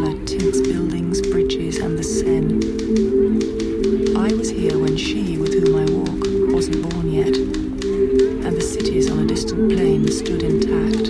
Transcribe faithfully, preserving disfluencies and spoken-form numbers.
summer tints buildings, bridges, and the Seine. I was here when she, with whom I walk, wasn't born yet, and the cities on a distant plain stood intact.